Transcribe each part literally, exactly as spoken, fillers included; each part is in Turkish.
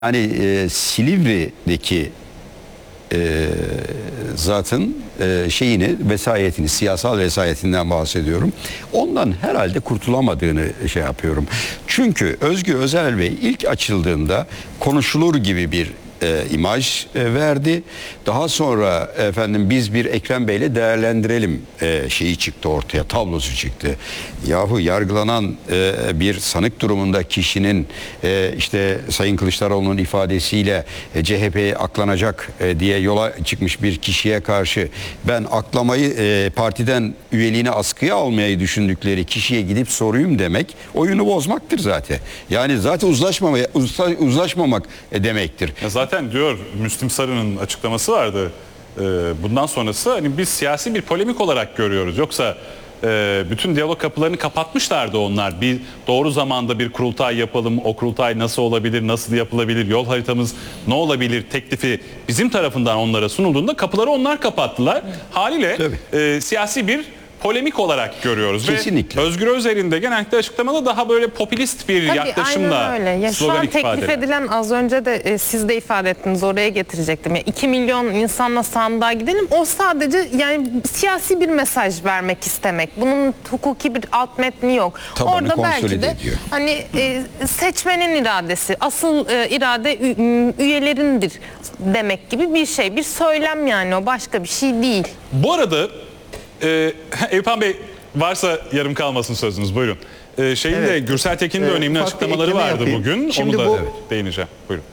Hani e, Silivri'deki e, zatın e, şeyini, vesayetini, siyasal vesayetinden bahsediyorum. Ondan herhalde kurtulamadığını şey yapıyorum. Çünkü Özgür Özel Bey ilk açıldığında konuşulur gibi bir e, imaj e, verdi. Daha sonra efendim biz bir Ekrem Bey'le değerlendirelim e, şeyi çıktı ortaya, tablosu çıktı. Yahu yargılanan e, bir sanık durumunda kişinin e, işte Sayın Kılıçdaroğlu'nun ifadesiyle e, C H P'ye aklanacak e, diye yola çıkmış bir kişiye karşı ben aklamayı e, partiden üyeliğini askıya almayı düşündükleri kişiye gidip soruyum demek oyunu bozmaktır zaten. Yani zaten uzlaşmamaya, uzla, uzlaşmamak e, demektir. Ya zaten diyor Müslim Sarı'nın açıklaması vardı. Ee, bundan sonrası hani biz siyasi bir polemik olarak görüyoruz. Yoksa e, bütün diyalog kapılarını kapatmışlardı onlar. Bir doğru zamanda bir kurultay yapalım. O kurultay nasıl olabilir, nasıl yapılabilir, yol haritamız ne olabilir teklifi bizim tarafından onlara sunulduğunda kapıları onlar kapattılar. Haliyle e, siyasi bir polemik olarak görüyoruz. Kesinlikle. Ve Özgür Özel'in de genellikle açıklamada daha böyle popülist bir Tabii, yaklaşımla aynen öyle. Ya şu an teklif edilen, az önce de e, siz de ifade ettiniz, oraya getirecektim. Ya iki milyon insanla sandığa gidelim. O sadece yani siyasi bir mesaj vermek istemek. Bunun hukuki bir alt metni yok. Tabanı orada belki de ediyor. hani e, seçmenin iradesi, asıl e, irade üyelerindir demek gibi bir şey. Bir söylem yani, o başka bir şey değil. Bu arada Ee, Eyüphan Bey varsa yarım kalmasın sözünüz, buyurun. Ee, şeyin evet. de Gürsel Tekin'in de ee, önemli açıklamaları vardı yapayım. bugün. Şimdi Onu da bu, evet, değineceğim. Buyurun.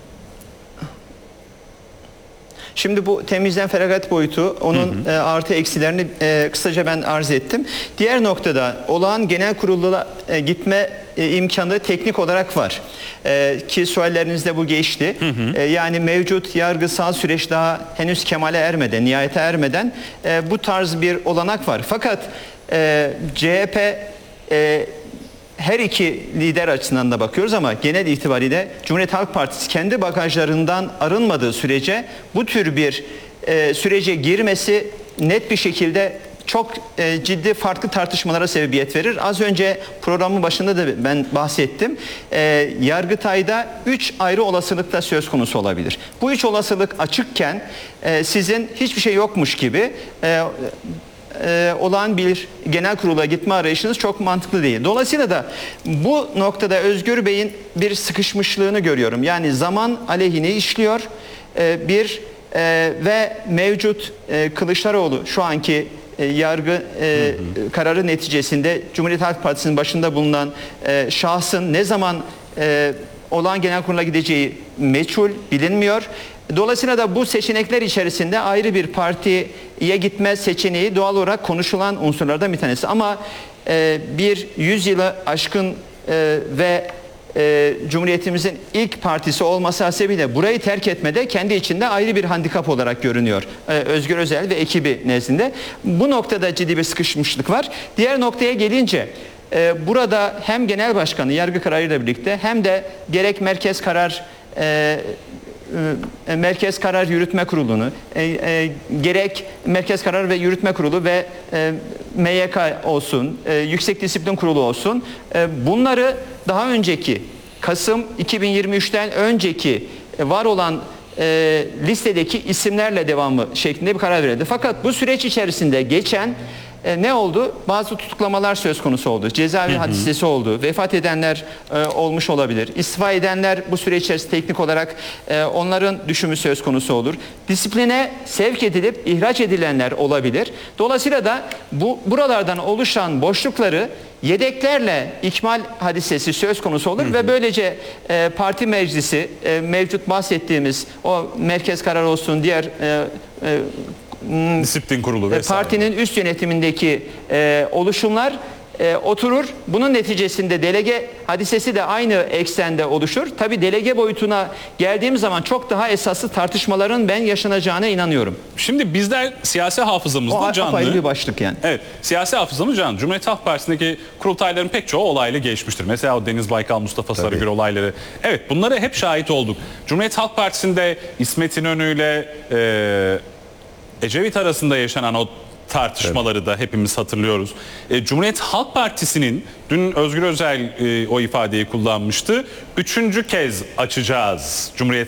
Şimdi bu temizden feragat boyutu, onun hı hı. E, artı eksilerini e, kısaca ben arz ettim. Diğer noktada olağan genel kurula e, gitme e, imkanı teknik olarak var. E, ki suallerinizde bu geçti. Hı hı. E, yani mevcut yargısal süreç daha henüz kemale ermeden, nihayete ermeden e, bu tarz bir olanak var. Fakat e, C H P e, her iki lider açısından da bakıyoruz ama genel itibariyle Cumhuriyet Halk Partisi kendi bagajlarından arınmadığı sürece bu tür bir e, sürece girmesi net bir şekilde çok e, ciddi farklı tartışmalara sebebiyet verir. Az önce programın başında da ben bahsettim. E, Yargıtay'da üç ayrı olasılıkta söz konusu olabilir. Bu üç olasılık açıkken e, sizin hiçbir şey yokmuş gibi e, e, olan bir genel kurula gitme arayışınız çok mantıklı değil. Dolayısıyla da bu noktada Özgür Bey'in bir sıkışmışlığını görüyorum. Yani zaman aleyhine işliyor. E, bir e, ve mevcut e, Kılıçdaroğlu şu anki e, yargı e, hı hı. kararı neticesinde Cumhuriyet Halk Partisi'nin başında bulunan e, şahsın ne zaman e, olağan genel kurula gideceği meçhul, bilinmiyor. Dolayısıyla da bu seçenekler içerisinde ayrı bir partiye gitme seçeneği doğal olarak konuşulan unsurlardan bir tanesi. Ama e, bir yüzyılı aşkın e, ve e, Cumhuriyetimizin ilk partisi olması hasebiyle burayı terk etmede kendi içinde ayrı bir handikap olarak görünüyor e, Özgür Özel ve ekibi nezdinde. Bu noktada ciddi bir sıkışmışlık var. Diğer noktaya gelince e, burada hem genel başkanı yargı kararıyla birlikte hem de gerek merkez karar e, Merkez Karar Yürütme Kurulu'nu e, e, gerek Merkez Karar ve Yürütme Kurulu ve e, M Y K olsun, e, Yüksek Disiplin Kurulu olsun, e, bunları daha önceki Kasım iki bin yirmi üçten önceki e, var olan e, listedeki isimlerle devamı şeklinde bir karar verildi. Fakat bu süreç içerisinde geçen E, ne oldu? Bazı tutuklamalar söz konusu oldu. Cezaevi hadisesi oldu. Vefat edenler e, olmuş olabilir. İstifa edenler bu süreç içerisinde teknik olarak e, onların düşümü söz konusu olur. Disipline sevk edilip ihraç edilenler olabilir. Dolayısıyla da bu buralardan oluşan boşlukları yedeklerle ikmal hadisesi söz konusu olur hı hı. ve böylece e, parti meclisi e, mevcut bahsettiğimiz o merkez karar olsun, diğer e, e, Disiplin kurulu vesaire. Partinin üst yönetimindeki e, oluşumlar e, oturur. Bunun neticesinde delege hadisesi de aynı eksende oluşur. Tabii delege boyutuna geldiğim zaman çok daha esaslı tartışmaların ben yaşanacağına inanıyorum. Şimdi bizler siyasi hafızamızda o canlı. O bir başlık yani. Evet, siyasi hafızamız canlı. Cumhuriyet Halk Partisi'ndeki kurultayların pek çoğu olayla geçmiştir. Mesela o Deniz Baykal, Mustafa Tabii. Sarıgül olayları. Evet, bunlara hep şahit olduk. Cumhuriyet Halk Partisi'nde İsmet İnönü'yle e, Ecevit arasında yaşanan o tartışmaları da hepimiz hatırlıyoruz. E, Cumhuriyet Halk Partisi'nin dün Özgür Özel e, o ifadeyi kullanmıştı. Üçüncü kez açacağız Cumhuriyet